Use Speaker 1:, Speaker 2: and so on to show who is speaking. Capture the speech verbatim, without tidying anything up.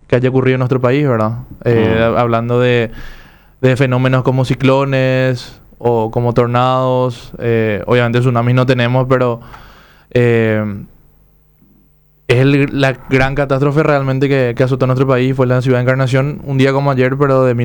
Speaker 1: que haya ocurrido en nuestro país, ¿verdad? Eh,
Speaker 2: Mm.
Speaker 1: Hablando de, de fenómenos como ciclones o como tornados. Eh, obviamente tsunamis no tenemos, pero eh, es el- la gran catástrofe realmente que, que azotó a nuestro país. Fue la ciudad de Encarnación, un día como ayer, pero de